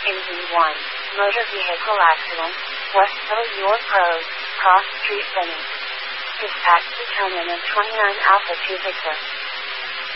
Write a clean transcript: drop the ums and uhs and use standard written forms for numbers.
In V1, motor vehicle accident, West Hill York Road, Cross Street Benny. Dispatch determinant 29 Alpha 2 Victor.